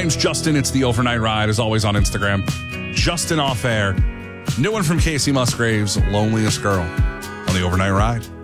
name's Justin. It's the Overnight Ride, as always, on Instagram. Justin Off Air. New one from Casey Musgraves, Loneliest Girl, on the Overnight Ride.